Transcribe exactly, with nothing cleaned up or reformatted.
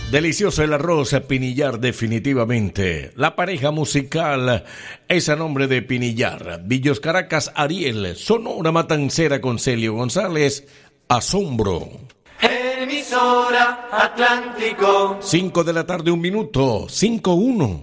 Delicioso el arroz Pinillar, definitivamente. La pareja musical es a nombre de Pinillar. Villos Caracas, Ariel. Sonora Matancera con Celio González. Asombro. Emisora Atlántico. Cinco de la tarde, un minuto. Cinco uno.